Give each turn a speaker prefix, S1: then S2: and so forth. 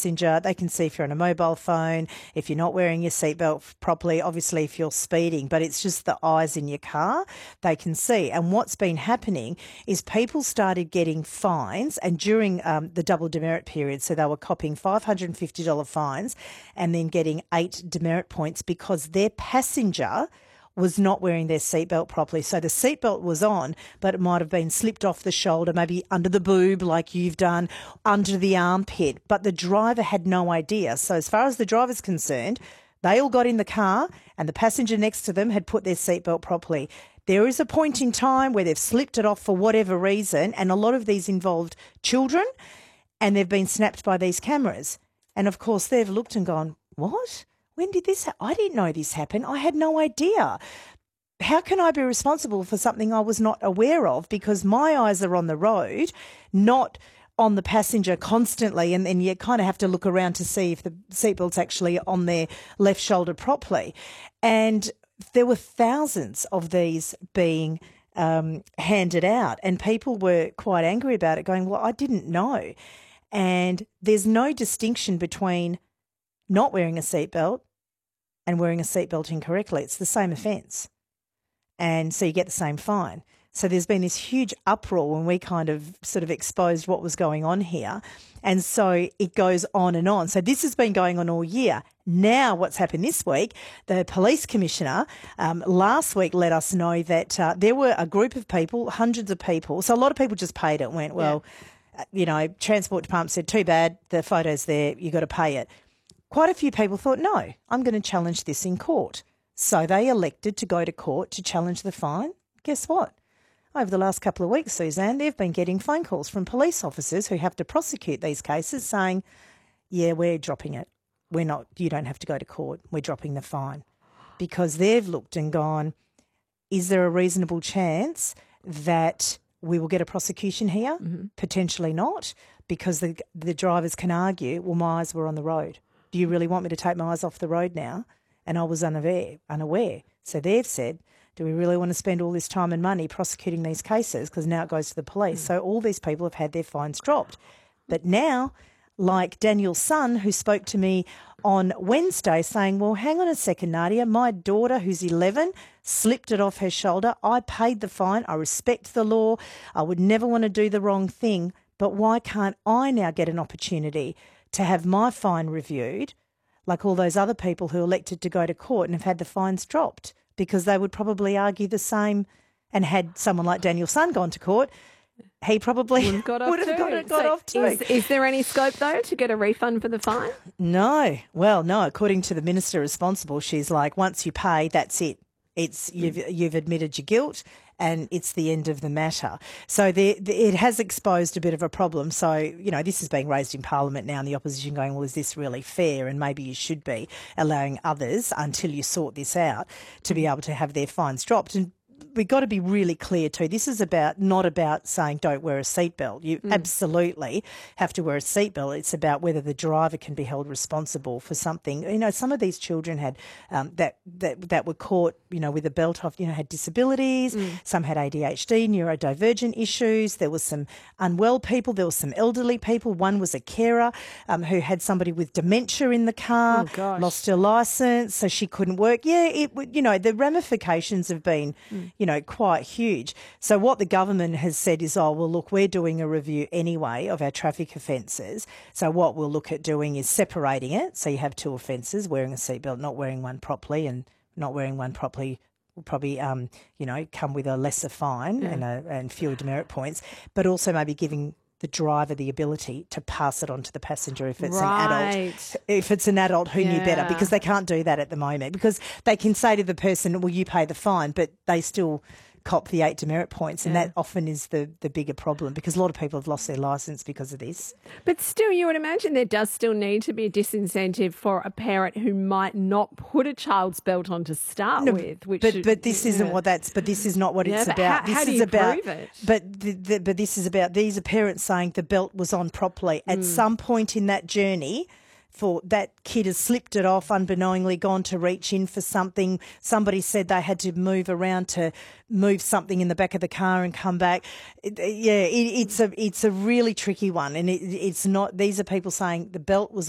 S1: passenger. They can see if you're on a mobile phone, if you're not wearing your seatbelt properly, obviously if you're speeding, but it's just the eyes in your car they can see. And what's been happening is people started getting fines, and during the double demerit period, so they were copping $550 fines and then getting 8 demerit points because their passenger was not wearing their seatbelt properly. So the seatbelt was on, but it might have been slipped off the shoulder, maybe under the boob like you've done, under the armpit, but the driver had no idea. So as far as the driver's concerned, they all got in the car and the passenger next to them had put their seatbelt properly. There is a point in time where they've slipped it off for whatever reason, and a lot of these involved children, and they've been snapped by these cameras. And of course, they've looked and gone, what? When did this happen? I didn't know this happened. I had no idea. How can I be responsible for something I was not aware of? Because my eyes are on the road, not on the passenger constantly, and then you kind of have to look around to see if the seatbelt's actually on their left shoulder properly. And there were thousands of these being handed out, and people were quite angry about it, going, well, I didn't know. And there's no distinction between not wearing a seatbelt and wearing a seatbelt incorrectly. It's the same offence. And so you get the same fine. So there's been this huge uproar when we kind of sort of exposed what was going on here. And so it goes on and on. So this has been going on all year. Now what's happened this week, the police commissioner last week let us know that there were a group of people, hundreds of people. So a lot of people just paid it and went, well, you know, Transport Department said, too bad, the photo's there, you got to pay it. Quite a few people thought, no, I'm going to challenge this in court. So they elected to go to court to challenge the fine. Guess what? Over the last couple of weeks, Suzanne, they've been getting phone calls from police officers who have to prosecute these cases saying, yeah, we're dropping it. We're not, you don't have to go to court. We're dropping the fine. Because they've looked and gone, is there a reasonable chance that we will get a prosecution here? Mm-hmm. Potentially not, because the drivers can argue, well, my eyes were on the road. Do you really want me to take my eyes off the road now? And I was unaware. So they've said, do we really want to spend all this time and money prosecuting these cases? Because now it goes to the police. So all these people have had their fines dropped. But now, like Daniel's son, who spoke to me on Wednesday saying, well, hang on a second, Nadia, my daughter, who's 11, slipped it off her shoulder. I paid the fine. I respect the law. I would never want to do the wrong thing. But why can't I now get an opportunity to have my fine reviewed, like all those other people who elected to go to court and have had the fines dropped? Because they would probably argue the same, and had someone like Daniel's son gone to court, he probably would have got off too.
S2: Is there any scope, though, to get a refund for the fine?
S1: No. Well, no. According to the minister responsible, she's like, once you pay, that's it. You've admitted your guilt, and it's the end of the matter. So it has exposed a bit of a problem. So, you know, this is being raised in Parliament now, and the opposition going, well, is this really fair? And maybe you should be allowing others, until you sort this out, to be able to have their fines dropped. And we've got to be really clear too. This is not about saying don't wear a seatbelt. You absolutely have to wear a seatbelt. It's about whether the driver can be held responsible for something. You know, some of these children had that were caught, you know, with a belt off, you know, had disabilities. Some had ADHD, neurodivergent issues. There was some unwell people. There was some elderly people. One was a carer who had somebody with dementia in the car, lost her licence, so she couldn't work. Yeah, you know, the ramifications have been, you know, quite huge. So what the government has said is, oh, well, look, we're doing a review anyway of our traffic offences. So what we'll look at doing is separating it. So you have 2 offences, wearing a seatbelt, not wearing one properly, and not wearing one properly will probably, you know, come with a lesser fine and fewer demerit points, but also maybe giving the driver the ability to pass it on to the passenger if it's an adult. If it's an adult who knew better, because they can't do that at the moment, because they can say to the person, well, you pay the fine, but they still cop the 8 demerit points, and that often is the bigger problem, because a lot of people have lost their licence because of this.
S2: But still, you would imagine there does still need to be a disincentive for a parent who might not put a child's belt on to start with. Which
S1: but this isn't what that's. But this is not what it's about.
S2: How do you prove it?
S1: But this is about, these are parents saying the belt was on properly at some point in that journey. For that kid has slipped it off, unbeknowingly gone to reach in for something. Somebody said they had to move around to move something in the back of the car and come back. It's a really tricky one, and it's not. These are people saying the belt was